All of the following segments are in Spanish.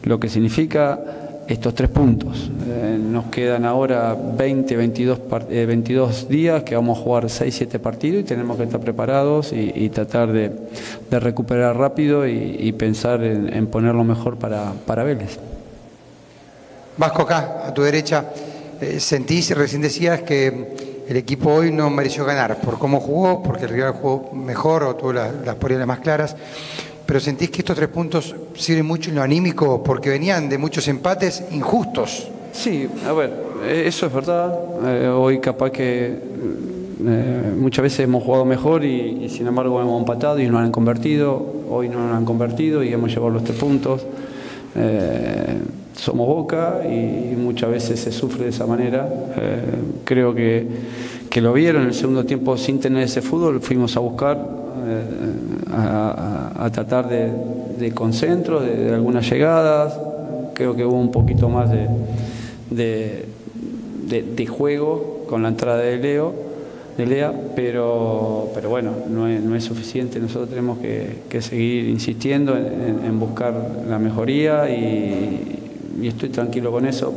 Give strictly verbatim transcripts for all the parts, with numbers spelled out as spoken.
lo que significa estos tres puntos. Eh, nos quedan ahora veinte, veintidós, eh, veintidós días que vamos a jugar seis, siete partidos y tenemos que estar preparados y, y tratar de, de recuperar rápido y, y pensar en, en poner lo mejor para, para Vélez. Vasco, acá, a tu derecha, eh, sentís, recién decías que el equipo hoy no mereció ganar por cómo jugó, porque el rival jugó mejor o tuvo las, las posibilidades más claras. Pero sentís que estos tres puntos sirven mucho en lo anímico porque venían de muchos empates injustos. Sí, a ver, eso es verdad. Eh, hoy capaz que eh, muchas veces hemos jugado mejor y, y sin embargo hemos empatado y no han convertido. Hoy no nos han convertido y hemos llevado los tres puntos. Eh, somos Boca y muchas veces se sufre de esa manera. Eh, creo que, que lo vieron en el segundo tiempo sin tener ese fútbol. Fuimos a buscar. A, a, a tratar de, de concentro, de, de algunas llegadas. Creo que hubo un poquito más de, de, de, de juego con la entrada de Leo, de Lea, pero, pero bueno, no es, no es suficiente. Nosotros tenemos que, que seguir insistiendo en, en, en buscar la mejoría y, y estoy tranquilo con eso.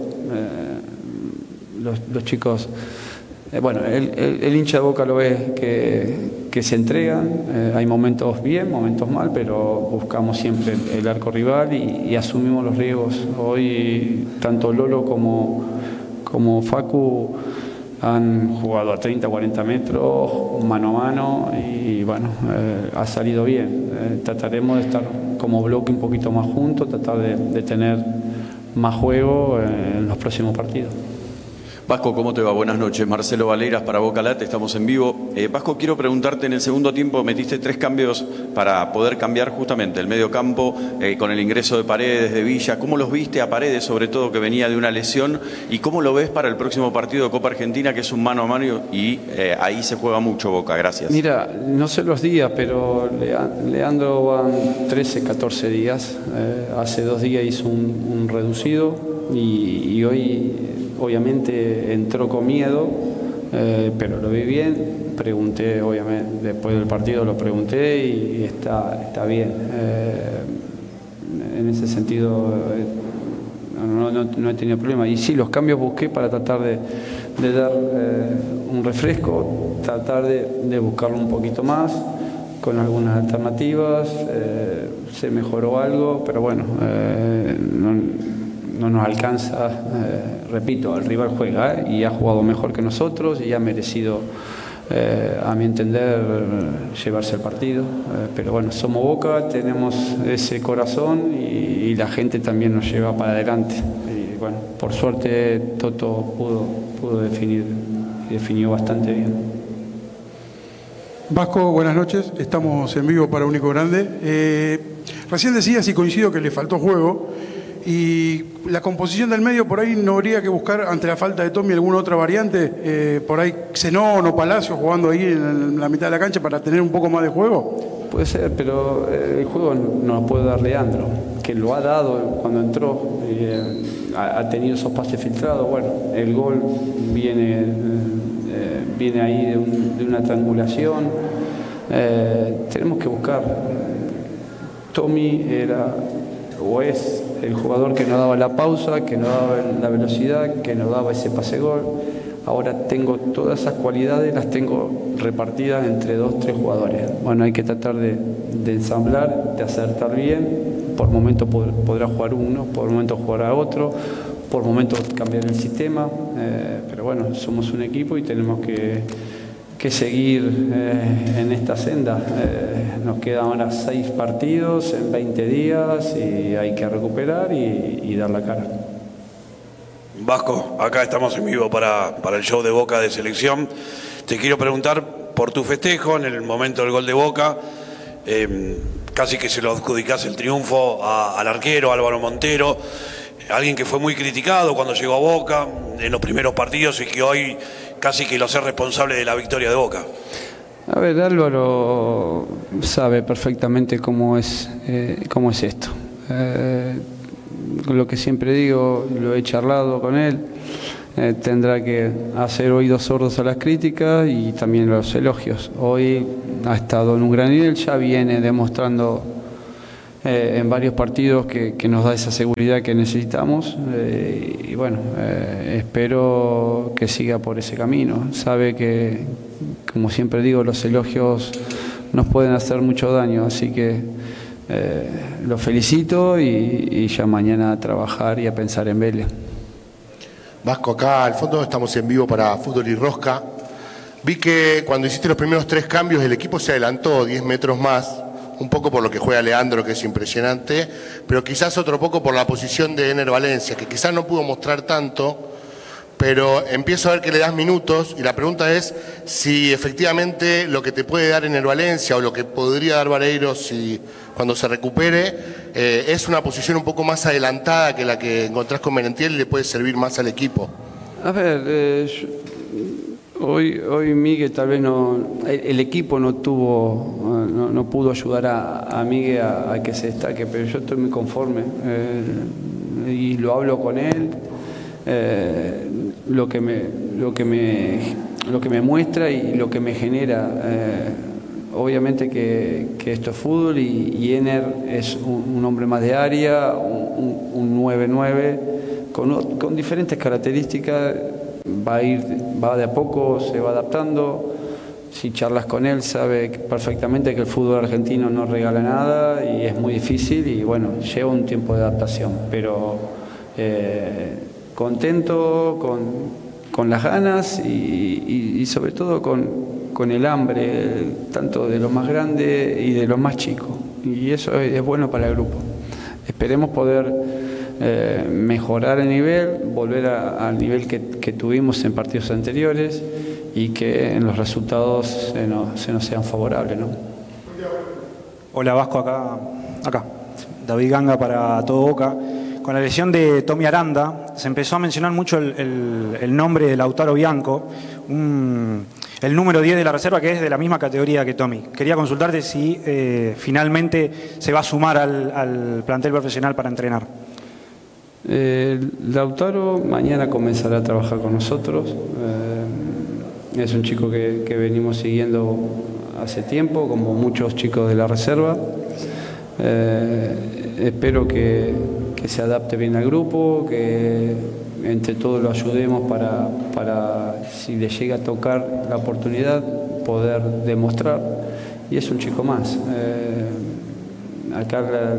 Eh, los, los chicos, eh, bueno, el, el, el hincha de Boca lo ve que que se entregan, eh, hay momentos bien, momentos mal, pero buscamos siempre el, el arco rival y, y asumimos los riesgos. Hoy tanto Lolo como, como Facu han jugado a treinta, cuarenta metros, mano a mano, y bueno, eh, ha salido bien. Eh, trataremos de estar como bloque un poquito más juntos, tratar de, de tener más juego eh, en los próximos partidos. Vasco, ¿cómo te va? Buenas noches. Marcelo Valeiras para Boca Late, estamos en vivo. Eh, Vasco, quiero preguntarte, en el segundo tiempo metiste tres cambios para poder cambiar justamente el medio campo eh, con el ingreso de Paredes, de Villa. ¿Cómo los viste a Paredes, sobre todo que venía de una lesión? ¿Y cómo lo ves para el próximo partido de Copa Argentina, que es un mano a mano y eh, ahí se juega mucho Boca? Gracias. Mira, no sé los días, pero Leandro van trece, catorce días. Eh, hace dos días hizo un, un reducido y, y hoy... obviamente entró con miedo, eh, pero lo vi bien. Pregunté, obviamente, después del partido lo pregunté y, y está, está bien. Eh, en ese sentido eh, no, no, no he tenido problema. Y sí, los cambios busqué para tratar de, de dar eh, un refresco, tratar de, de buscarlo un poquito más, con algunas alternativas. Eh, se mejoró algo, pero bueno, eh, no, no nos alcanza, eh, repito, el rival juega eh, y ha jugado mejor que nosotros y ha merecido, eh, a mi entender, llevarse el partido. Eh, pero bueno, somos Boca, tenemos ese corazón y, y la gente también nos lleva para adelante. Y bueno, por suerte Toto pudo, pudo definir y definió bastante bien. Vasco, buenas noches, estamos en vivo para Único Grande. Eh, recién decías y coincido que le faltó juego. Y la composición del medio, por ahí no habría que buscar, ante la falta de Tommy, alguna otra variante, eh, por ahí Zenón o Palacio jugando ahí en la mitad de la cancha para tener un poco más de juego. Puede ser, pero el juego nos lo puede dar Leandro, que lo ha dado cuando entró, eh, ha, ha tenido esos pases filtrados. Bueno, el gol viene, eh, viene ahí de, un, de una triangulación. Eh, tenemos que buscar. Tommy era o es el jugador que nos daba la pausa, que nos daba la velocidad, que nos daba ese pase gol. Ahora tengo todas esas cualidades, las tengo repartidas entre dos, tres jugadores. Bueno, hay que tratar de, de ensamblar, de acertar bien. Por momentos pod podrá jugar uno, por momentos jugará otro, por momentos cambiar el sistema. Eh, pero bueno, somos un equipo y tenemos que, que seguir eh, en esta senda. Eh, nos quedan ahora seis partidos en veinte días y hay que recuperar y, y dar la cara. Vasco, acá estamos en vivo para, para el show de Boca de Selección. Te quiero preguntar por tu festejo en el momento del gol de Boca. Eh, casi que se lo adjudicás el triunfo a, al arquero Álvaro Montero, alguien que fue muy criticado cuando llegó a Boca en los primeros partidos y que hoy casi que lo hace responsable de la victoria de Boca. A ver, Álvaro sabe perfectamente cómo es, eh, cómo es esto. Eh, lo que siempre digo, lo he charlado con él, eh, tendrá que hacer oídos sordos a las críticas y también a los elogios. Hoy ha estado en un gran nivel, ya viene demostrando eh, en varios partidos que, que nos da esa seguridad que necesitamos eh, y bueno, eh, espero que siga por ese camino. Sabe que, como siempre digo, los elogios nos pueden hacer mucho daño, así que eh, lo felicito y, y ya mañana a trabajar y a pensar en Vélez. Vasco, acá al fondo estamos en vivo para Fútbol y Rosca. Vi que cuando hiciste los primeros tres cambios el equipo se adelantó diez metros más, un poco por lo que juega Leandro, que es impresionante, pero quizás otro poco por la posición de Ener Valencia, que quizás no pudo mostrar tanto, pero empiezo a ver que le das minutos y la pregunta es si efectivamente lo que te puede dar Ener Valencia o lo que podría dar Vareiro si, cuando se recupere eh, es una posición un poco más adelantada que la que encontrás con Merentiel y le puede servir más al equipo. A ver, eh, yo, hoy, hoy Miguel tal vez no, el, el equipo no tuvo, no, no pudo ayudar a, a Miguel a, a que se destaque, pero yo estoy muy conforme eh, y lo hablo con él. Eh, lo que me lo que me lo que me muestra y lo que me genera eh, obviamente que, que esto es fútbol y, y Ener es un, un hombre más de área, un, un nueve nueve con, con diferentes características, va a ir va de a poco, se va adaptando. Si charlas con él sabe perfectamente que el fútbol argentino no regala nada y es muy difícil y bueno, lleva un tiempo de adaptación, pero eh, contento, con, con las ganas y, y, y sobre todo con, con el hambre, tanto de los más grandes y de los más chicos. Y eso es, es bueno para el grupo. Esperemos poder eh, mejorar el nivel, volver a, al nivel que, que tuvimos en partidos anteriores y que en los resultados se nos, se nos sean favorables, ¿no? Hola Vasco, acá, acá. David Ganga para Todo Boca. Con la lesión de Tommy Aranda se empezó a mencionar mucho el, el, el nombre de Lautaro Bianco, un, el número diez de la reserva que es de la misma categoría que Tommy. Quería consultarte si eh, finalmente se va a sumar al, al plantel profesional para entrenar. Eh, Lautaro mañana comenzará a trabajar con nosotros. Eh, es un chico que, que venimos siguiendo hace tiempo, como muchos chicos de la reserva. Eh, espero que, que se adapte bien al grupo, que entre todos lo ayudemos para, para si le llega a tocar la oportunidad poder demostrar, y es un chico más. Eh, acá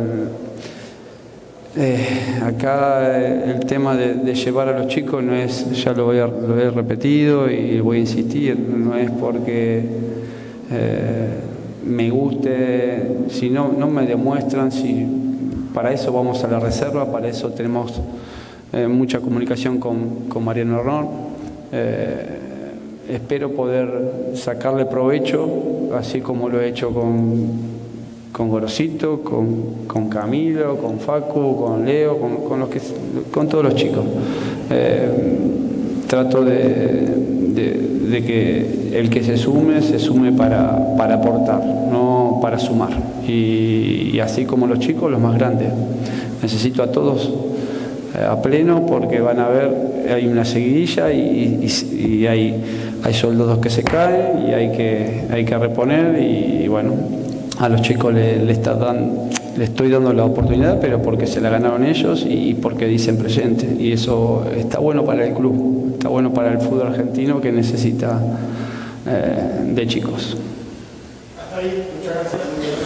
eh, acá el tema de, de llevar a los chicos no es, ya lo, voy a, lo he repetido y voy a insistir, no es porque eh, me guste, si no, no me demuestran, si para eso vamos a la reserva, para eso tenemos eh, mucha comunicación con, con Mariano Hernán. Eh, espero poder sacarle provecho, así como lo he hecho con, con Gorosito, con, con Camilo, con Facu, con Leo, con, con, los que, con todos los chicos. Eh, trato de, de, de que el que se sume, se sume para, para aportar, no para sumar. Y, y así como los chicos, los más grandes. Necesito a todos eh, a pleno porque van a ver, hay una seguidilla y, y, y hay, hay soldados que se caen y hay que, hay que reponer y, y bueno, a los chicos le, le, está dan, le estoy dando la oportunidad, pero porque se la ganaron ellos y porque dicen presente. Y eso está bueno para el club, está bueno para el fútbol argentino que necesita eh, de chicos. Hasta ahí, muchas gracias.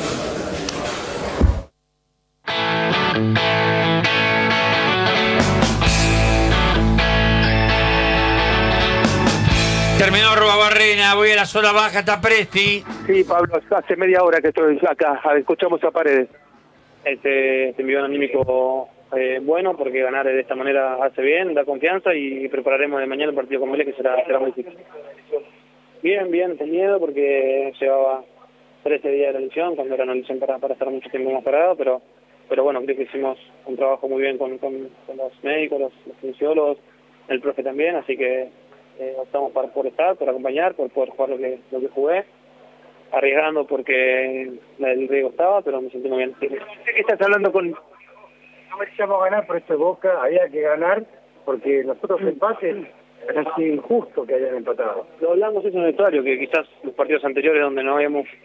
Terminó Robabarrena, voy a la zona baja, está Presti. Sí, Pablo, hace media hora que estoy acá, escuchamos a Paredes. Este, este envío anímico eh, bueno, porque ganar de esta manera hace bien, da confianza y prepararemos de mañana el partido con Vélez, que será, será muy difícil. Bien, bien, con miedo, porque llevaba trece días de la lesión, cuando era una lesión para, para estar mucho tiempo más parado, pero pero bueno, creo que hicimos un trabajo muy bien con, con, con los médicos, los, los fisiólogos, el profe también, así que Eh, optamos por, por estar, por acompañar, por poder jugar lo que, lo que jugué, arriesgando porque el riesgo estaba, pero me sentí muy bien. Sé que estás hablando con... No merecíamos ganar por esto de Boca, había que ganar, porque los otros empates es así injusto que hayan empatado. Lo hablamos eso en el vestuario, que quizás los partidos anteriores donde no habíamos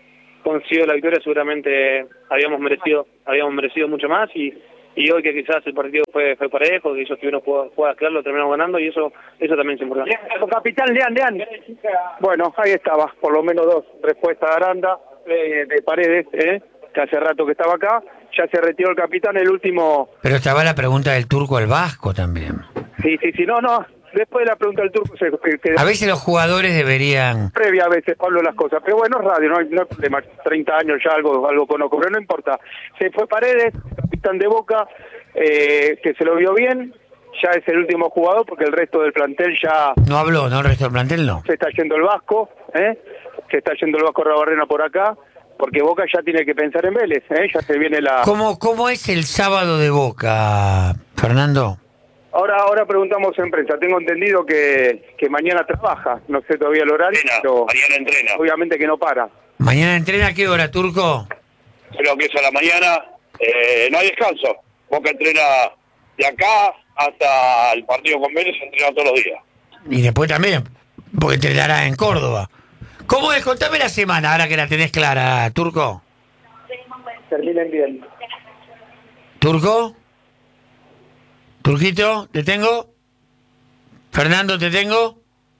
consiguió la victoria seguramente habíamos merecido habíamos merecido mucho más y, y hoy que quizás el partido fue, fue parejo, que ellos tuvieron jugadas claras, lo terminamos ganando y eso eso también es importante. Capitán, Lean, Lean. Bueno, ahí estaba, por lo menos dos respuestas de Aranda, eh, de Paredes, eh, que hace rato que estaba acá, ya se retiró el capitán, el último... Pero estaba la pregunta del turco al vasco también. Sí, sí, sí, no, no, después de la pregunta del turco se... Que, a veces los jugadores deberían... Previa a veces, Pablo, las cosas, pero bueno, es radio, no hay, no hay problema, treinta años ya algo, algo conozco, pero no importa. Se fue Paredes, capitán de Boca, eh, que se lo vio bien, ya es el último jugador porque el resto del plantel ya... No habló, ¿no? El resto del plantel no. Se está yendo el Vasco, ¿eh? Se está yendo el Vasco Rabarrena por acá, porque Boca ya tiene que pensar en Vélez, ¿eh? Ya se viene la... ¿Cómo, cómo es el sábado de Boca, Fernando? Ahora ahora preguntamos en prensa, tengo entendido que, que mañana trabaja, no sé todavía el horario, Entrena, pero mañana entrena. obviamente que no para. ¿Mañana entrena a qué hora, Turco? Creo que es a la mañana, eh, no hay descanso. Boca entrena de acá hasta el partido con Vélez, entrena todos los días. Y después también, porque entrenará en Córdoba. ¿Cómo es? Contame la semana, ahora que la tenés clara, Turco. Terminen bien. ¿Turco? ¿Turquito? ¿Te tengo? ¿Fernando, te tengo?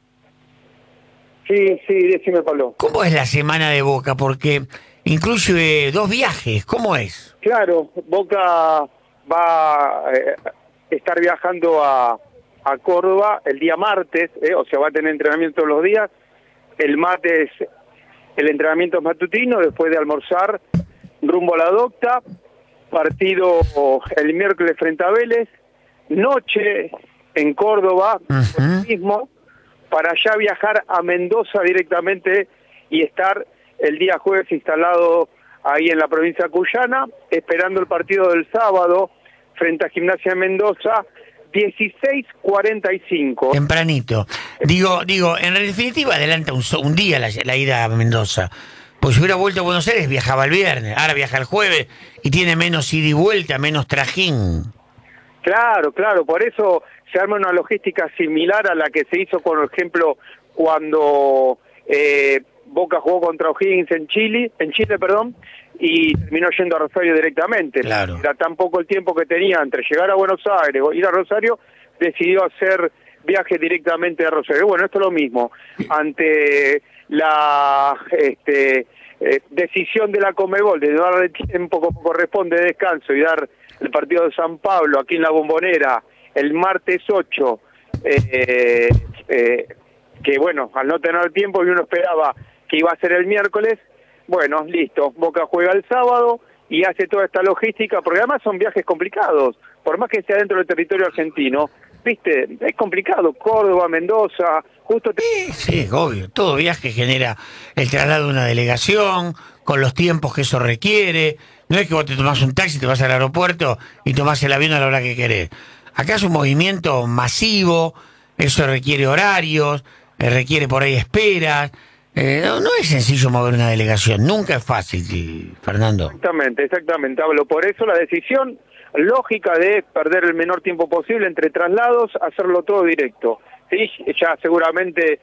Sí, sí, decime, Pablo. ¿Cómo es la semana de Boca? Porque incluye dos viajes, ¿cómo es? Claro, Boca va a eh, estar viajando a, a Córdoba el día martes, eh, o sea, va a tener entrenamiento todos los días. El martes el entrenamiento es matutino, después de almorzar, rumbo a la Docta, partido el miércoles frente a Vélez, noche en Córdoba, uh-huh. mismo, para ya viajar a Mendoza directamente y estar el día jueves instalado ahí en la provincia cuyana, esperando el partido del sábado frente a Gimnasia de Mendoza, dieciséis cuarenta y cinco. Tempranito. Digo, digo, en definitiva adelanta un, un día la, la ida a Mendoza. Pues si hubiera vuelto a Buenos Aires viajaba el viernes, ahora viaja el jueves y tiene menos ida y vuelta, menos trajín. Claro, claro, por eso se arma una logística similar a la que se hizo, por ejemplo, cuando eh, Boca jugó contra O'Higgins en Chile, en Chile, perdón, y terminó yendo a Rosario directamente. Claro. Era tan poco el tiempo que tenía entre llegar a Buenos Aires o ir a Rosario, decidió hacer viaje directamente a Rosario. Bueno, esto es lo mismo. Ante la este, eh, decisión de la Conmebol de no darle tiempo como corresponde de descanso y dar el partido de San Pablo aquí en la Bombonera el martes ocho, eh, eh, que bueno, al no tener tiempo y uno esperaba que iba a ser el miércoles, bueno, listo, Boca juega el sábado y hace toda esta logística, porque además son viajes complicados, por más que sea dentro del territorio argentino, viste, es complicado, Córdoba, Mendoza, justo... Te... Sí, sí, obvio, todo viaje genera el traslado de una delegación, con los tiempos que eso requiere, no es que vos te tomás un taxi, te vas al aeropuerto y tomás el avión a la hora que querés. Acá es un movimiento masivo, eso requiere horarios, requiere por ahí esperas. Eh, no, no es sencillo mover una delegación, nunca es fácil, Fernando. Exactamente, exactamente, hablo. Por eso la decisión lógica de perder el menor tiempo posible entre traslados, hacerlo todo directo. Sí, ya seguramente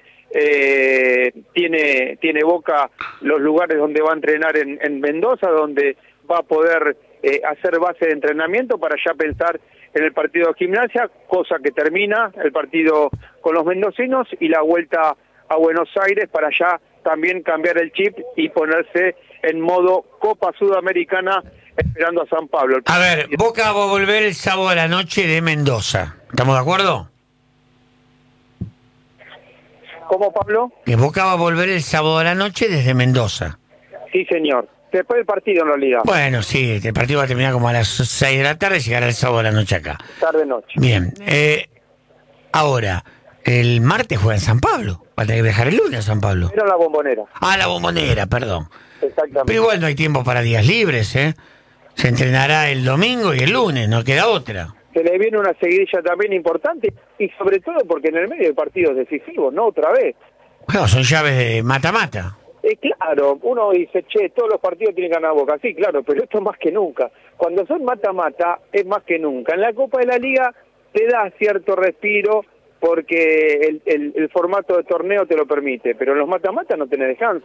eh, tiene tiene Boca los lugares donde va a entrenar en, en Mendoza, donde va a poder eh, hacer base de entrenamiento para ya pensar en el partido de Gimnasia, cosa que termina el partido con los mendocinos y la vuelta a Buenos Aires para ya también cambiar el chip y ponerse en modo Copa Sudamericana esperando a San Pablo. A ver, Boca va a volver el sábado a la noche de Mendoza. ¿Estamos de acuerdo? ¿Cómo, Pablo? Que Boca va a volver el sábado a la noche desde Mendoza. Sí, señor. Después del partido, en realidad. Bueno, sí, el partido va a terminar como a las seis de la tarde y llegará el sábado a la noche acá. Tarde-noche. Bien. Eh, ahora, el martes juega en San Pablo. Va a tener que viajar el lunes a San Pablo. Era la Bombonera. Ah, la Bombonera, perdón. Exactamente. Pero igual no hay tiempo para días libres, ¿eh? Se entrenará el domingo y el lunes, no queda otra. Se le viene una seguidilla también importante y sobre todo porque en el medio de partidos decisivos, ¿no? Otra vez. Bueno, son llaves de mata-mata. Eh, claro, uno dice, che, todos los partidos tienen que ganar Boca. Sí, claro, pero esto es más que nunca. Cuando son mata-mata, es más que nunca. En la Copa de la Liga te da cierto respiro porque el, el, el formato de torneo te lo permite, pero en los mata-mata no tenés descanso.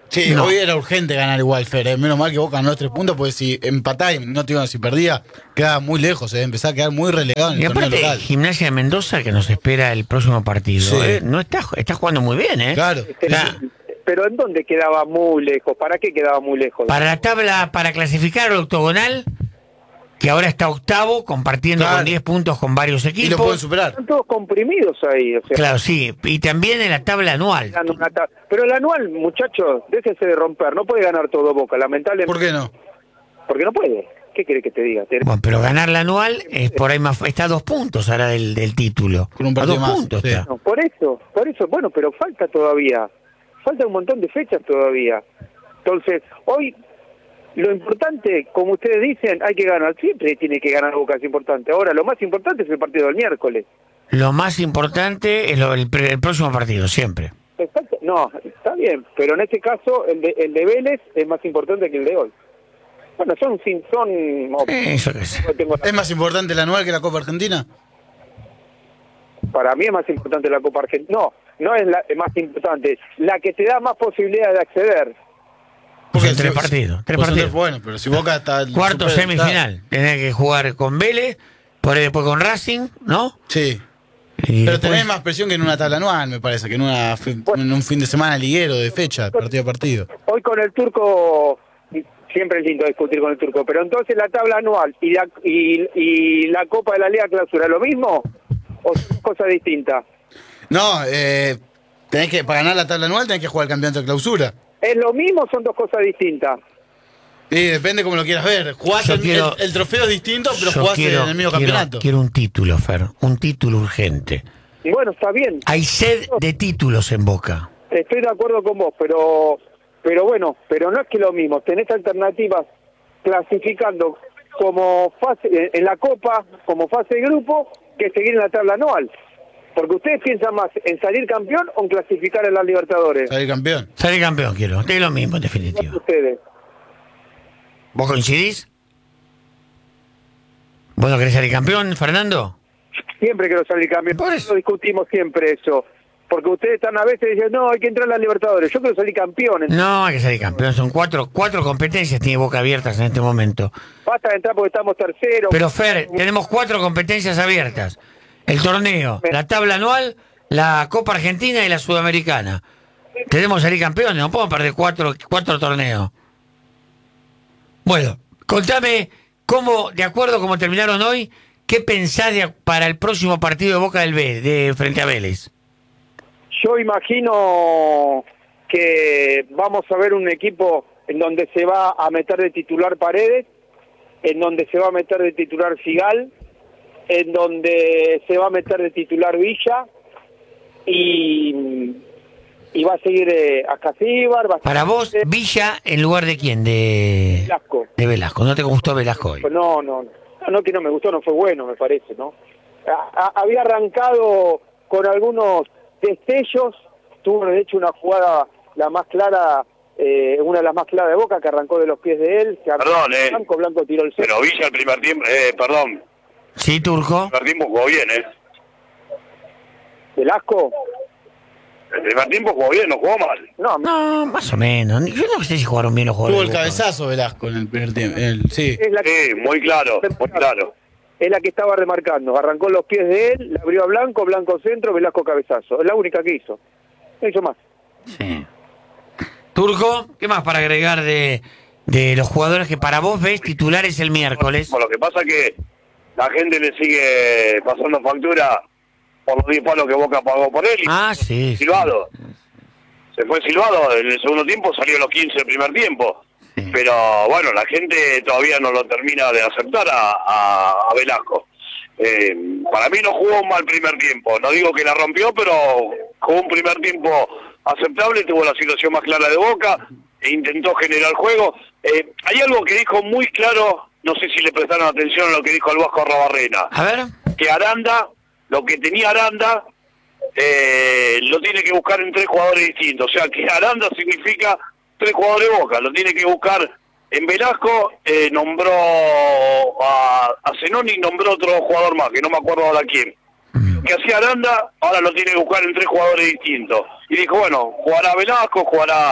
Sí, No. hoy era urgente ganar igual, Fer. ¿eh? Menos mal que Boca ganó los tres puntos, porque si empatás y no te iban, si perdía, quedaba muy lejos, ¿eh? empezaba a quedar muy relegado en el Y torneo aparte, local. Gimnasia de Mendoza, que nos espera el próximo partido, Sí. ¿eh? no está, está jugando muy bien, ¿eh? Claro. Está- Pero ¿en dónde quedaba muy lejos? ¿Para qué quedaba muy lejos? para la tabla, para clasificar al octogonal, que ahora está octavo, compartiendo Claro. con diez puntos con varios equipos. Y lo pueden superar. Están todos comprimidos ahí. O sea, Claro, sí. Y también en la tabla anual. ganando una ta- Pero el anual, muchachos, déjese de romper. No puede ganar todo Boca, lamentablemente. ¿Por qué no? Porque no puede. ¿Qué quiere que te diga? Te- Bueno, pero ganar la anual es por ahí más, está a dos puntos ahora del, del título. Con un a partido dos más, puntos sí. está. No, por eso, por eso. Bueno, pero falta todavía. Falta un montón de fechas todavía. Entonces, hoy, lo importante, como ustedes dicen, hay que ganar. Siempre tiene que ganar Boca, es importante. Ahora, lo más importante es el partido del miércoles. Lo más importante es lo, el, pre- el próximo partido, siempre. Exacto. No, está bien, pero en este caso el de, el de Vélez es más importante que el de hoy. Bueno, son... sin- son no, Eso que es. no tengo- ¿Es más importante el anual que la Copa Argentina? Para mí es más importante la Copa Argentina. No, no es la es más importante. La que te da más posibilidad de acceder. Son si- tres partidos. Tres pues son partidos. Bueno, pero si Boca está... Cuarto, supera, semifinal. Tenés que jugar con Vélez, por ahí después con Racing, ¿no? claro. Sí. Y Pero después- tenés más presión que en una tabla anual, me parece, que en, una, fi- en un fin de semana liguero de fecha, partido a partido. Hoy con el turco, siempre es lindo discutir con el turco, pero entonces la tabla anual y la, y, y la Copa de la Liga Clausura, ¿lo mismo o son cosas distintas? No, eh, tenés que, para ganar la tabla anual tenés que jugar el campeonato de clausura. ¿Es lo mismo o son dos cosas distintas? Y depende como lo quieras ver. Jugás Yo el, quiero- el- el trofeo es distinto, pero Yo jugás quiero, en el mismo quiero- campeonato. quiero un título, Fer. Un título urgente. Y bueno, está bien, Hay sed de títulos en Boca. estoy de acuerdo con vos, pero pero bueno, pero no es que lo mismo, tenés alternativas clasificando como fase en- en la Copa, como fase de grupo, que seguir en la tabla anual. Porque ustedes piensan más en salir campeón o en clasificar en las Libertadores. Salir campeón. Salir campeón quiero. Es lo mismo, en definitiva. Ustedes. ¿Vos coincidís? ¿Vos no querés salir campeón, Fernando? Siempre quiero salir campeón. Por eso discutimos siempre eso. Porque ustedes están a veces diciendo, no, hay que entrar a las Libertadores. Yo quiero salir campeón. No, hay que salir campeón. Son cuatro, cuatro competencias tiene Boca abiertas en este momento. Basta de entrar porque estamos terceros. Pero Fer, tenemos cuatro competencias abiertas. El torneo, la tabla anual, la Copa Argentina y la Sudamericana. Tenemos que salir campeones, no podemos perder cuatro, cuatro torneos. Bueno, contame cómo, de acuerdo a cómo terminaron hoy, ¿qué pensás de- para el próximo partido de Boca del B, de frente a Vélez? Yo imagino que vamos a ver un equipo en donde se va a meter de titular Paredes, en donde se va a meter de titular Figal, en donde se va a meter de titular Villa y, y va a seguir eh, Ascasíbar. Va a Para vos, seguir- Villa en lugar de quién, de Velasco. de Velasco. ¿No te gustó Velasco hoy? Pues no, no, no, no que no me gustó, no fue bueno, me parece, ¿no? A- a- había arrancado con algunos destellos, tuvo de hecho una jugada la más clara, eh, una de las más claras de Boca, que arrancó de los pies de él, que arrancó Perdón, eh. Blanco, Blanco tiró el centro. Pero Villa el primer tiempo, eh, perdón, Sí, Turco. el primer tiempo jugó bien, ¿eh? Velasco, El primer tiempo jugó bien, no jugó mal. no, No, más o menos. Yo no sé si jugaron bien los Tuvo jugadores. el de Boca. cabezazo Velasco en el primer tiempo. el- sí. es la que, Sí, muy claro, muy claro. es la que estaba remarcando, arrancó los pies de él, la abrió a Blanco, Blanco centro, Velasco cabezazo, es la única que hizo, no hizo más. Sí. Turco, ¿qué más para agregar de, de los jugadores que para vos ves titulares el miércoles? Bueno, lo que pasa es que la gente le sigue pasando factura por los diez palos que Boca pagó por él. Y Ah, sí. sí. silbado. Se fue silbado, en el segundo tiempo salió a los quince del primer tiempo. Sí. Pero bueno, la gente todavía no lo termina de aceptar a, a, a Velasco. Eh, para mí no jugó un mal primer tiempo. No digo que la rompió, pero jugó un primer tiempo aceptable, tuvo la situación más clara de Boca e intentó generar juego. Eh, hay algo que dijo muy claro, no sé si le prestaron atención a lo que dijo el Vasco Arrobarrena, A ver. que Aranda, lo que tenía Aranda, eh, lo tiene que buscar en tres jugadores distintos. O sea, que Aranda significa tres jugadores de Boca, lo tiene que buscar en Velasco, eh, nombró a, a Zenoni y nombró otro jugador más, que no me acuerdo ahora quién. Que hacía Aranda, ahora lo tiene que buscar en tres jugadores distintos. Y dijo, bueno, jugará Velasco, jugará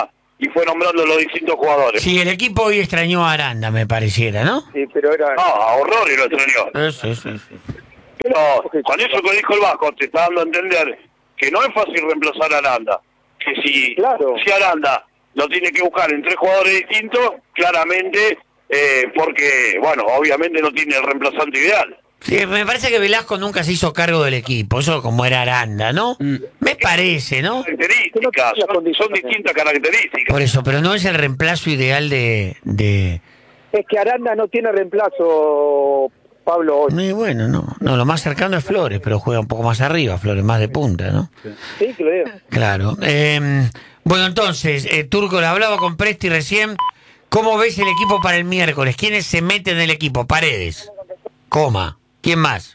y fue nombrando los distintos jugadores. Sí, el equipo hoy extrañó a Aranda, me pareciera, ¿no? Sí, pero era... No, a horror y lo extrañó. Sí, sí, sí. Pero con eso que dijo el Vasco, te está dando a entender que no es fácil reemplazar a Aranda. Que si, Claro. si Aranda lo tiene que buscar en tres jugadores distintos, claramente, eh, porque, bueno, obviamente no tiene el reemplazante ideal. Sí, me parece que Velasco nunca se hizo cargo del equipo, eso como era Aranda, ¿no? Mm. Me parece, ¿no? Características, son, son distintas características. Por eso, pero no es el reemplazo ideal de... de... Es que Aranda no tiene reemplazo, Pablo, hoy. No, y bueno, no, no, lo más cercano es Flores, pero juega un poco más arriba, Flores más de punta, ¿no? Sí, que lo digo. Claro. Eh, bueno, entonces, eh, Turco, le hablaba con Presti recién. ¿Cómo ves el equipo para el miércoles? ¿Quiénes se meten en el equipo? Paredes. Coma. ¿Quién más?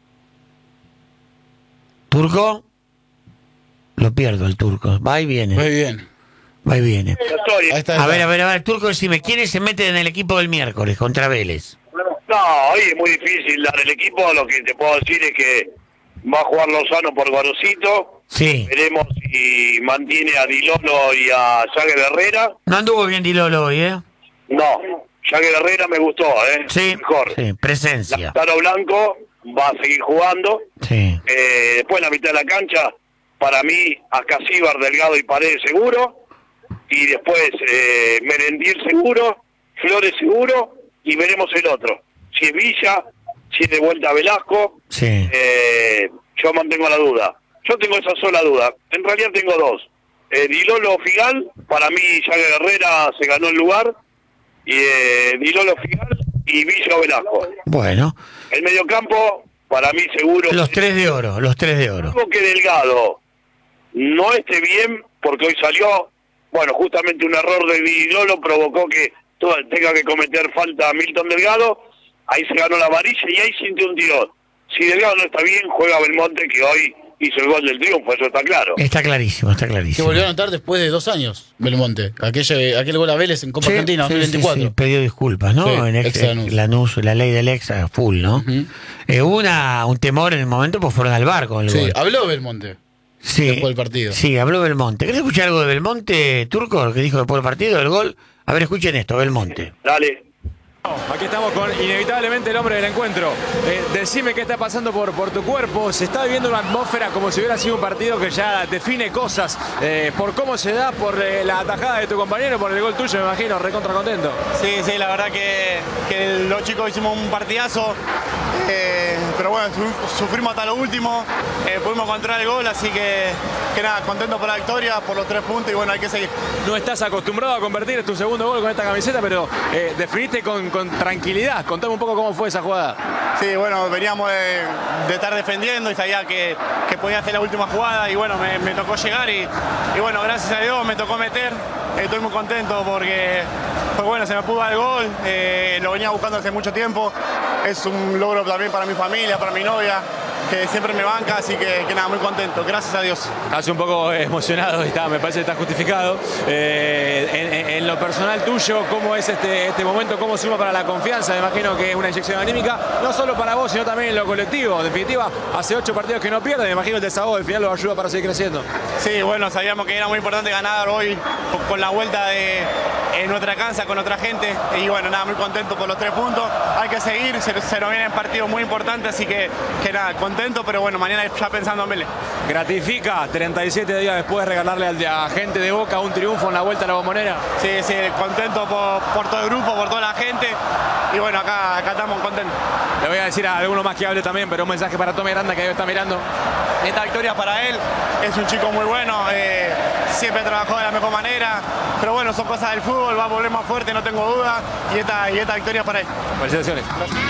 ¿Turco? Lo pierdo el Turco. Va y viene. Muy bien. Va y viene. Ahí está, ahí A está. ver, a ver, a ver, Turco, decime, ¿quiénes se meten en el equipo del miércoles contra Vélez? No, hoy es muy difícil dar el equipo. Lo que te puedo decir es que va a jugar Lozano por Gorosito. Sí. Veremos si mantiene a Dilolo y a Jagger Herrera. No anduvo bien Dilolo hoy, ¿eh? No, Jagger Herrera me gustó, ¿eh? Sí, mejor. sí, presencia. Lautaro Blanco va a seguir jugando. Sí. Eh, después en la mitad de la cancha, para mí, Acasíbar, Delgado y Paredes seguro. Y después eh, Merendier seguro, Flores seguro, y veremos el otro. Si es Villa, si es de vuelta Velasco, sí. eh, yo mantengo la duda. Yo tengo esa sola duda. En realidad tengo dos. Eh, Dilolo Figal, para mí Jagger Herrera se ganó el lugar. Y eh, Dilolo Figal y Villa Velasco. Bueno. El mediocampo, para mí seguro. Los tres de oro, los tres de oro. Algo que Delgado no esté bien, porque hoy salió, bueno, justamente un error de Dilolo provocó que todo, tenga que cometer falta a Milton Delgado. Ahí se ganó la amarilla y ahí sintió un tirón. Si Delgado no está bien, juega Belmonte, que hoy hizo el gol del triunfo, eso está claro. Está clarísimo, está Que clarísimo. volvió a anotar después de dos años, Belmonte. Aquel, aquel gol a Vélez en Copa Sí, Argentina sí, dos mil veinticuatro. sí, sí, pidió disculpas, ¿no? Sí, en ex, ex Lanús. Lanús, la ley del ex a full, ¿no? Uh-huh. eh, hubo una, un temor en el momento, pues fueron al bar con el Sí, gol. habló Belmonte Sí, después del partido. Sí, habló Belmonte. ¿Querés escuchar algo de Belmonte, Turco, lo que dijo después del partido, del gol? A ver, escuchen esto, Belmonte. Dale. Aquí estamos con inevitablemente el hombre del encuentro. Eh, decime qué está pasando por, por tu cuerpo. Se está viviendo una atmósfera como si hubiera sido un partido que ya define cosas. Eh, por cómo se da, por eh, la atajada de tu compañero, por el gol tuyo, me imagino, recontra contento. Sí, sí, la verdad que, que los chicos hicimos un partidazo. Eh, pero bueno, su- sufrimos hasta lo último. Eh, pudimos encontrar el gol, así que, que nada, contento por la victoria, por los tres puntos y bueno, hay que seguir. No estás acostumbrado a convertir tu segundo gol con esta camiseta, pero eh, definiste con, con tranquilidad. Contame un poco cómo fue esa jugada. Sí, bueno, veníamos de, de estar defendiendo y sabía que, que podía hacer la última jugada y bueno, me, me tocó llegar y, y bueno, gracias a Dios me tocó meter. Estoy muy contento porque, pues bueno, se me pudo dar el gol, eh, lo venía buscando hace mucho tiempo. Es un logro también para mi familia, para mi novia, que siempre me banca, así que, que nada, muy contento, gracias a Dios. Hace un poco emocionado, y está, me parece que está justificado. Eh, en, en- en lo personal tuyo, ¿cómo es este, este momento? ¿Cómo suma para la confianza? Me imagino que es una inyección anímica, no solo para vos, sino también en lo colectivo. En definitiva, hace ocho partidos que no pierde, me imagino el desahogo del final lo ayuda para seguir creciendo. Sí, bueno, sabíamos que era muy importante ganar hoy con, con la vuelta de en nuestra casa, con otra gente. Y bueno, nada, muy contento por los tres puntos. Hay que seguir, se, se nos vienen partidos muy importantes, así que, que nada, contento, pero bueno, mañana ya pensando en Vélez. Gratifica treinta y siete días después regalarle al- a gente de Boca un triunfo en la vuelta a la Bombonera. Sí, sí, contento por, por todo el grupo, por toda la gente. Y bueno, acá, acá estamos contentos. Le voy a decir a alguno más que hable también, pero un mensaje para Tommy Aranda que debe estar mirando. Esta victoria para él, es un chico muy bueno, eh, siempre trabajó de la mejor manera, pero bueno, son cosas del fútbol, va a volver más fuerte, no tengo duda, y esta, y esta victoria para él. Felicitaciones.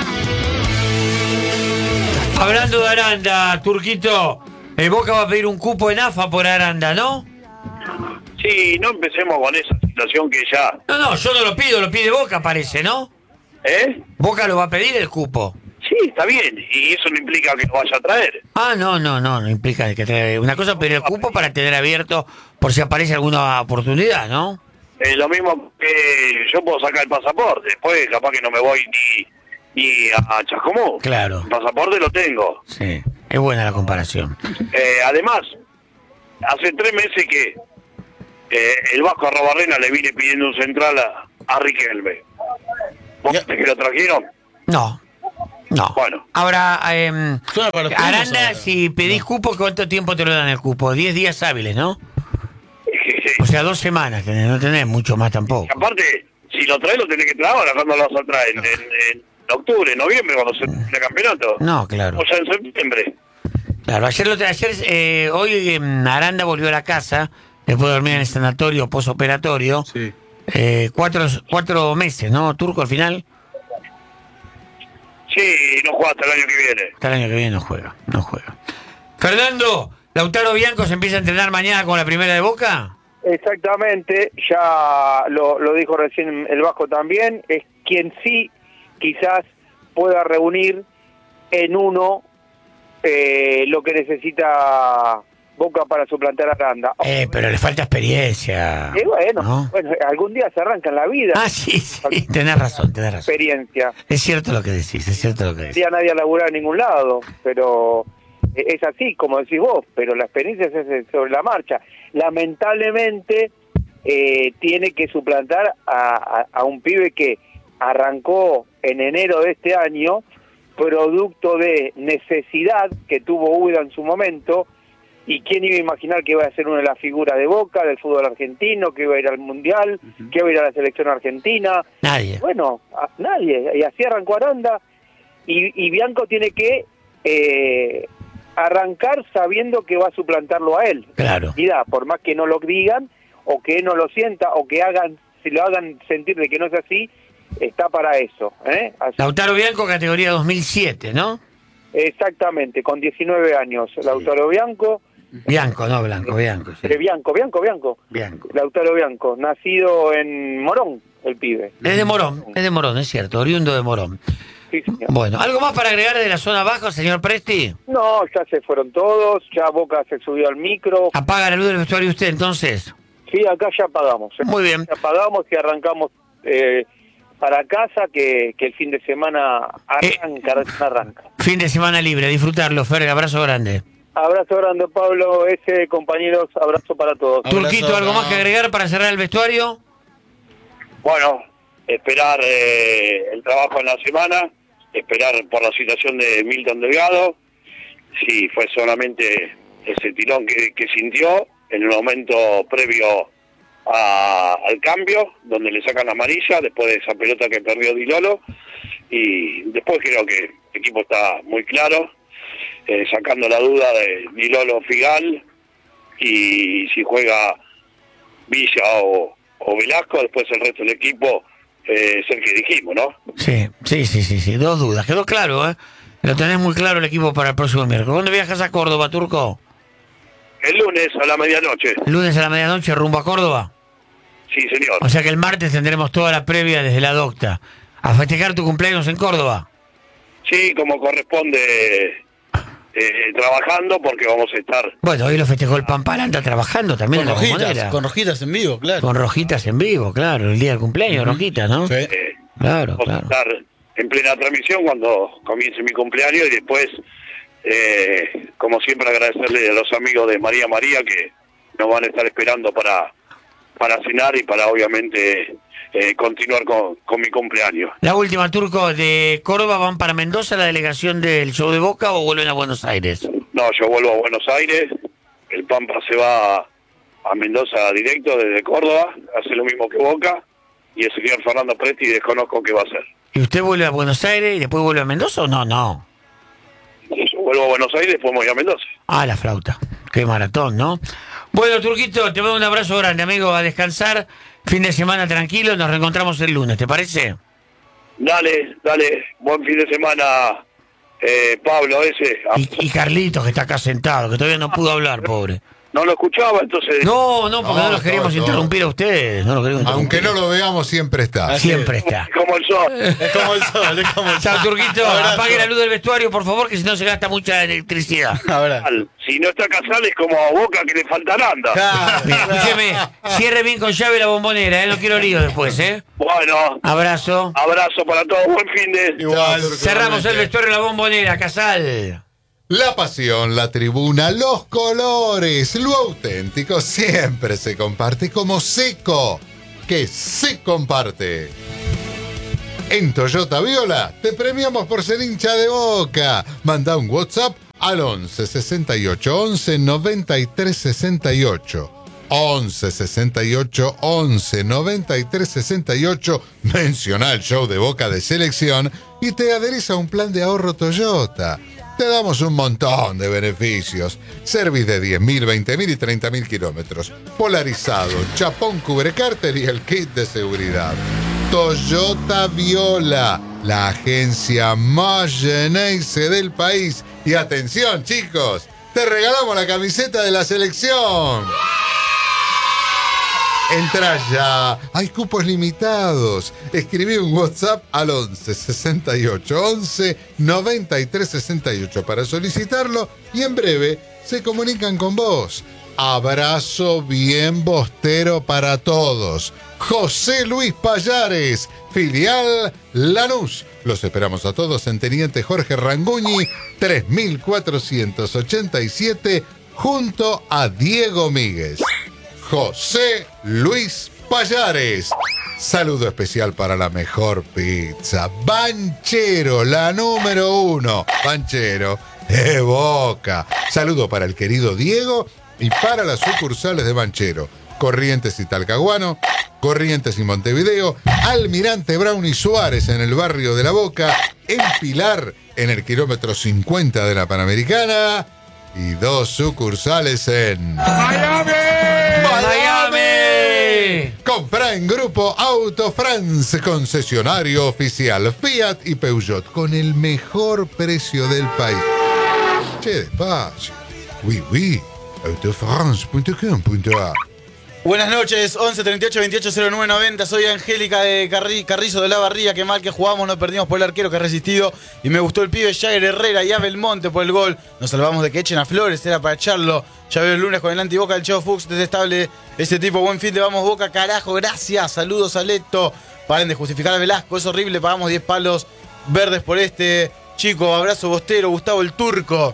Hablando de Aranda, Turquito, el Boca va a pedir un cupo en A F A por Aranda, ¿no? Sí, no empecemos con esa situación que ya... No, no, yo no lo pido, lo pide Boca, parece, ¿no? ¿Eh? Boca lo va a pedir el cupo. Sí, está bien, y eso no implica que lo vaya a traer. Ah, no, no, no, no implica que trae una cosa, pedir el cupo para tener abierto por si aparece alguna oportunidad, ¿no? Es lo mismo que yo puedo sacar el pasaporte, después capaz que no me voy ni, ni a Chascomús. Claro. El pasaporte lo tengo. Sí, es buena la comparación. Eh, además, hace tres meses que eh, el Vasco Arrobarrena le viene pidiendo un central a, a Riquelme. ¿Vos sabés que lo trajeron? No. No. Bueno. Ahora, eh, Aranda, ahora. si pedís cupo, ¿cuánto tiempo te lo dan el cupo? Diez días hábiles, ¿no? O sea, dos semanas tenés, no tenés mucho más tampoco. Aparte, si lo traes, lo tenés que traer ahora. ¿Cuándo lo vas a traer? En, en, en octubre, noviembre, cuando se termine el campeonato. No, claro. O sea, en septiembre. Claro, ayer, lo, ayer eh, hoy eh, Aranda volvió a la casa, después de dormir en el sanatorio posoperatorio. Sí. Eh, cuatro, cuatro meses, ¿no, Turco, al final? Sí, no juega hasta el año que viene. Hasta el año que viene no juega, no juega. Fernando, ¿Lautaro Bianco se empieza a entrenar mañana con la primera de Boca? Exactamente, ya lo, lo dijo recién el Vasco también, es quien sí quizás pueda reunir en uno eh, lo que necesita Boca para suplantar a Aranda. Eh, pero le falta experiencia. Y bueno, ¿no? bueno, algún día se arranca en la vida. Ah, sí, sí, tenés razón, tenés razón. Experiencia. Es cierto lo que decís, es cierto lo que decís. No nadie a laburar en ningún lado, pero es así, como decís vos, pero la experiencia es sobre la marcha. Lamentablemente eh, tiene que suplantar a, a, a un pibe que arrancó en enero de este año, producto de necesidad que tuvo Úbeda en su momento. ¿Y quién iba a imaginar que iba a ser una de las figuras de Boca, del fútbol argentino, que iba a ir al Mundial, uh-huh. que iba a ir a la selección argentina? Nadie. Bueno, a, nadie. Y así arrancó Aranda. Y, y Bianco tiene que eh, arrancar sabiendo que va a suplantarlo a él. Claro. Y da, por más que no lo digan, o que no lo sienta, o que hagan, si lo hagan sentir de que no es así, está para eso. ¿eh? Así. Lautaro Bianco, categoría dos mil siete, ¿no? Exactamente, con diecinueve años. Sí. Lautaro Bianco. Bianco, no Blanco, Bianco. Sí. Eh, Bianco, Bianco, Bianco. Bianco. Lautaro Bianco, nacido en Morón, el pibe. Es de Morón, es de Morón, es cierto, oriundo de Morón. Sí, señor. Bueno, ¿algo más para agregar de la zona baja, señor Presti? No, ya se fueron todos, ya Boca se subió al micro. ¿Apaga la luz del vestuario usted entonces? Sí, acá ya apagamos. ¿eh? Muy bien. Ya apagamos y arrancamos eh, para casa, que, que el fin de semana arranca, eh, arranca. Fin de semana libre, disfrutarlo, Fer, abrazo grande. Abrazo grande, Pablo, ese, compañeros, abrazo para todos. Turquito, ¿algo más que agregar para cerrar el vestuario? Bueno, esperar eh, el trabajo en la semana, esperar por la situación de Milton Delgado, si fue solamente ese tirón que, que sintió en el momento previo a, al cambio, donde le sacan la amarilla, después de esa pelota que perdió Di Lolo, y después creo que el equipo está muy claro, eh, sacando la duda de Di Lolo Figal, y si juega Villa o, o Velasco, después el resto del equipo eh, es el que dijimos, ¿no? Sí, sí, sí, sí, sí, dos dudas, quedó claro, ¿eh? Lo tenés muy claro el equipo para el próximo miércoles. ¿Cuándo viajas a Córdoba, Turco? El lunes a la medianoche. ¿El lunes a la medianoche rumbo a Córdoba? Sí, señor. O sea que el martes tendremos toda la previa desde la docta. ¿A festejar tu cumpleaños en Córdoba? Sí, como corresponde, eh, trabajando, porque vamos a estar... Bueno, hoy lo festejó el Pampalanta trabajando también con en la rojitas, Bombonera. Con rojitas en vivo, claro. Con rojitas en vivo, claro, el día del cumpleaños, uh-huh. rojitas, ¿no? Sí. Eh, claro, vamos claro. a estar en plena transmisión cuando comience mi cumpleaños, y después, eh, como siempre, agradecerle a los amigos de María María que nos van a estar esperando para, para cenar y para, obviamente, eh, continuar con, con mi cumpleaños. La última, Turco, ¿de Córdoba van para Mendoza la delegación del show de Boca o vuelven a Buenos Aires? No, yo vuelvo a Buenos Aires, el Pampa se va a Mendoza directo desde Córdoba, hace lo mismo que Boca, y el señor Fernando Presti desconozco qué va a hacer. ¿Y usted vuelve a Buenos Aires y después vuelve a Mendoza o no? No. Yo vuelvo a Buenos Aires y después me voy a Mendoza. Ah, la flauta. Qué maratón, ¿no? Bueno, Turquito, te mando un abrazo grande, amigo, a descansar. Fin de semana tranquilo, nos reencontramos el lunes, ¿te parece? Dale, dale, buen fin de semana, eh, Pablo, ese. Y, y Carlitos, que está acá sentado, que todavía no pudo hablar, pobre. No lo escuchaba, entonces... No, no, porque no, no los queríamos no, interrumpir no. a ustedes. No los queríamos Aunque no lo veamos, siempre está. Siempre está. Es como el sol. Es como el sol, es como el sol. Chao, Turquito. Apague la luz del vestuario, por favor, que si no se gasta mucha electricidad. Ahora. Si no está Casal es como a Boca que le falta Aranda. Claro, Mira, escúcheme, cierre bien con llave la bombonera, ¿eh? No quiero lío después, ¿eh? Bueno. Abrazo. Abrazo para todos, buen fin de... Igual. Cerramos el vestuario en la bombonera, Casal. La pasión, la tribuna, los colores, lo auténtico siempre se comparte como Seco, que se comparte. En Toyota Viola te premiamos por ser hincha de Boca. Manda un WhatsApp al once sesenta y ocho once noventa y tres sesenta y ocho. once sesenta y ocho once noventa y tres sesenta y ocho. Menciona el show de Boca de selección y te adherís a un plan de ahorro Toyota. Te damos un montón de beneficios. Service de diez mil, veinte mil y treinta mil kilómetros. Polarizado, chapón cubrecárter y el kit de seguridad. Toyota Viola, la agencia más Geneise del país. Y atención, chicos, te regalamos la camiseta de la selección. Entra ya, hay cupos limitados. Escribí un WhatsApp al once sesenta y ocho once noventa y tres sesenta y ocho para solicitarlo y en breve se comunican con vos. Abrazo bien bostero para todos. José Luis Payares, filial Lanús. Los esperamos a todos en Teniente Jorge Ranguñi, tres mil cuatrocientos ochenta y siete, junto a Diego Míguez. José Luis Payares. Saludo especial para la mejor pizza. Banchero, la número uno. Banchero de Boca. Saludo para el querido Diego y para las sucursales de Banchero. Corrientes y Talcahuano, Corrientes y Montevideo, Almirante Brown y Suárez en el barrio de La Boca, en Pilar en el kilómetro cincuenta de la Panamericana y dos sucursales en ¡Miami! ¡Miami! Compra en Grupo Auto France, concesionario oficial Fiat y Peugeot con el mejor precio del país. Che, despacio. Oui, oui. autofrance punto com punto a r. Buenas noches, once treinta y ocho veintiocho cero nueve noventa. Soy Angélica de Carri- Carrizo de la Barría. Qué mal que jugamos, no perdimos por el arquero que ha resistido. Y me gustó el pibe Jair Herrera y Abel Monte por el gol. Nos salvamos de que echen a Flores, era para echarlo. Ya veo el lunes con el antiboca del Chavo Fuchs, detestable ese tipo. Buen fin de vamos Boca, carajo, gracias. Saludos a Leto. Paren de justificar a Velasco, es horrible. Pagamos diez palos verdes por este chico. Abrazo bostero, Gustavo el Turco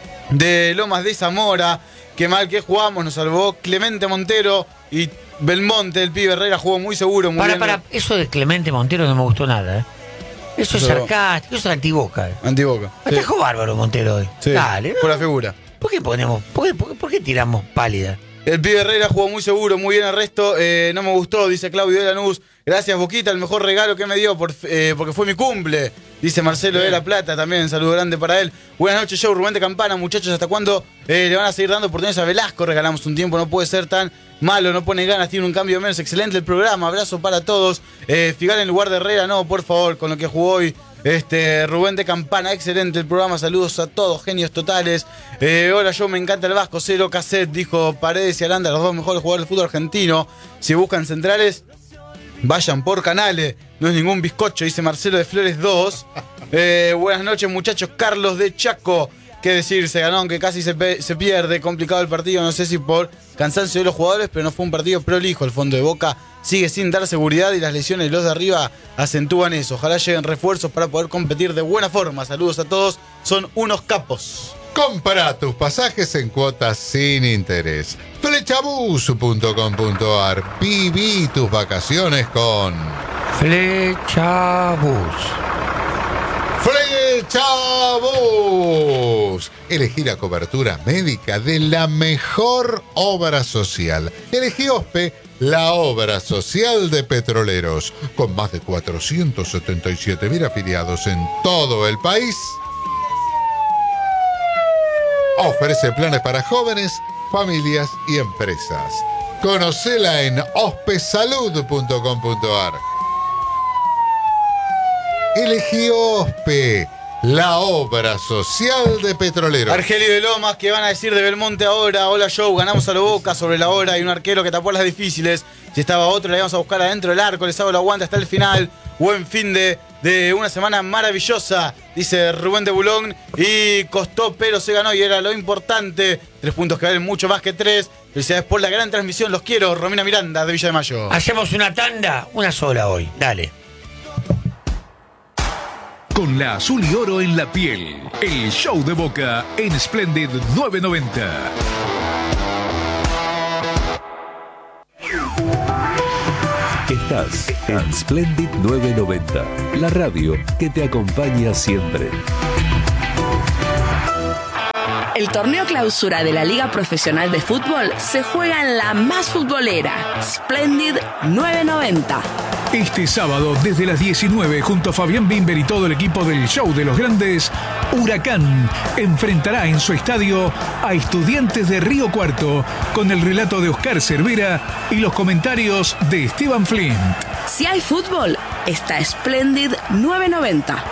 de Lomas de Zamora. Qué mal que jugamos, nos salvó Clemente Montero y Belmonte, el pibe Herrera jugó muy seguro, muy para, bien. para, eso de Clemente Montero no me gustó nada, ¿eh? Eso es Pero- sarcástico, eso es antiboca. ¿eh? Antiboca. Atajó bárbaro Montero hoy. Sí, Dale, por ¿no? la figura. ¿Por qué ponemos? ¿Por qué, por qué- por qué tiramos pálida? El pibe Herrera jugó muy seguro, muy bien el resto. Eh, no me gustó, dice Claudio de Lanús. Gracias, Boquita, el mejor regalo que me dio por, eh, porque fue mi cumple. Dice Marcelo de La Plata también, saludo grande para él. Buenas noches, show Rubén de Campana, muchachos. ¿Hasta cuándo eh, le van a seguir dando oportunidades a Velasco? Regalamos un tiempo, no puede ser tan malo, no pone ganas, tiene un cambio menos. Excelente el programa, abrazo para todos. Eh, Figal en lugar de Herrera, no, por favor, con lo que jugó hoy. Este, Rubén de Campana, excelente el programa, saludos a todos, genios totales. Eh, hola, yo me encanta el Vasco, cero cassette, dijo Paredes y Aranda, los dos mejores jugadores del fútbol argentino. Si buscan centrales, vayan por Canales, no es ningún bizcocho, dice Marcelo de Flores dos. Eh, buenas noches, muchachos. Carlos de Chaco, qué decir, se ganó, aunque casi se, pe- se pierde, complicado el partido, no sé si por cansancio de los jugadores, pero no fue un partido prolijo. El fondo de Boca sigue sin dar seguridad y las lesiones de los de arriba acentúan eso. Ojalá lleguen refuerzos para poder competir de buena forma. Saludos a todos, son unos capos. Compra tus pasajes en cuotas sin interés. flechabus punto com punto a r. Viví tus vacaciones con Flechabus. Flechabus. Elegí la cobertura médica de la mejor obra social. Elegí OSPE, la obra social de Petroleros. Con más de cuatrocientos setenta y siete mil afiliados en todo el país. Ofrece planes para jóvenes, familias y empresas. Conocela en ospesalud punto com punto a r. Elegí OSPE, la obra social de Petroleros. Argelio de Lomas, ¿qué van a decir de Belmonte ahora? Hola, Joe, ganamos a lo Boca sobre la hora. Hay un arquero que tapó las difíciles. Si estaba otro, le íbamos a buscar adentro del arco. Les hago el aguante hasta el final. Buen fin de, de una semana maravillosa, dice Rubén de Bulón. Y costó, pero se ganó y era lo importante. Tres puntos que valen mucho más que tres. Felicidades por la gran transmisión. Los quiero. Romina Miranda, de Villa de Mayo. Hacemos una tanda, una sola hoy. Dale. con la azul y oro en la piel. El show de Boca en Splendid nueve noventa. Estás en Splendid nueve noventa, la radio que te acompaña siempre. El torneo clausura de la Liga Profesional de Fútbol se juega en la más futbolera, Splendid nueve noventa. Este sábado, desde las diecinueve, junto a Fabián Bimber y todo el equipo del Show de los Grandes, Huracán enfrentará en su estadio a Estudiantes de Río Cuarto, con el relato de Oscar Cervera y los comentarios de Esteban Flint. Si hay fútbol, está Splendid nueve noventa.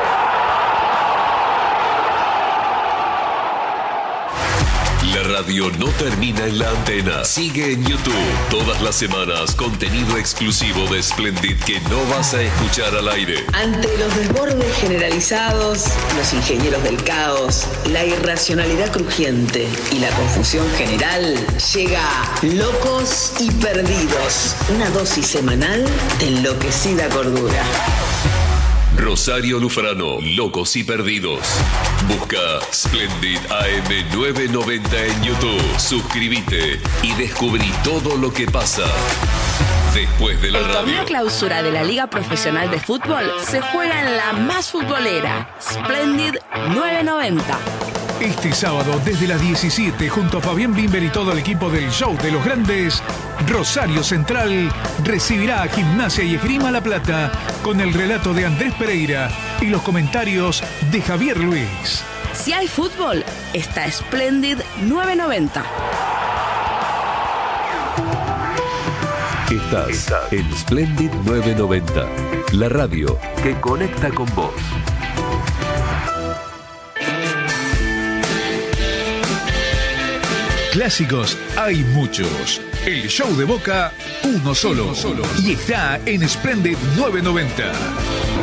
La radio no termina en la antena. Sigue en YouTube. Todas las semanas, contenido exclusivo de Splendid que no vas a escuchar al aire. Ante los desbordes generalizados, los ingenieros del caos, la irracionalidad crujiente y la confusión general, llega Locos y Perdidos, una dosis semanal de enloquecida cordura. Rosario Lufrano, Locos y Perdidos. Busca Splendid A M nueve noventa en YouTube. Suscríbete y descubrí todo lo que pasa después de la El radio. El torneo clausura de la Liga Profesional de Fútbol se juega en la más futbolera, Splendid nueve noventa. Este sábado, desde las diecisiete, junto a Fabián Bimber y todo el equipo del Show de los Grandes, Rosario Central recibirá a Gimnasia y Esgrima La Plata con el relato de Andrés Pereira y los comentarios de Javier Luis. Si hay fútbol, está Splendid nueve noventa. Estás en Splendid nueve noventa, la radio que conecta con vos. Clásicos hay muchos. El show de Boca, uno solo. Y está en Splendid nueve noventa.